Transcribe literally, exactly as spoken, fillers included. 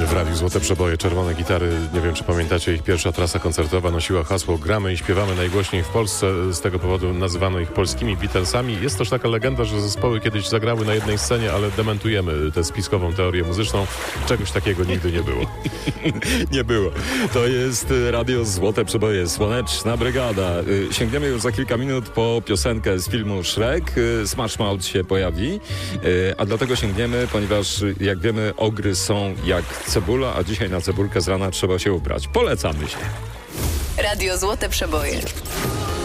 w Radiu Złote Przeboje, Czerwone Gitary. Nie wiem, czy pamiętacie, ich pierwsza trasa koncertowa nosiła hasło "Gramy i śpiewamy najgłośniej w Polsce". Z tego powodu nazywano ich polskimi Beatlesami. Jest też taka legenda, że zespoły kiedyś zagrały na jednej scenie, ale dementujemy tę spiskową teorię muzyczną. Czegoś takiego nigdy nie było. Nie było. To jest Radio Złote Przeboje, Słoneczna Brygada. Sięgniemy już za kilka minut po piosenkę z filmu Shrek. Smash Mouth się pojawi, a dlatego sięgniemy, ponieważ jak wiemy, ogry są jak cebula, a dzisiaj na cebulkę z rana trzeba się ubrać. Polecamy się. Radio Złote Przeboje.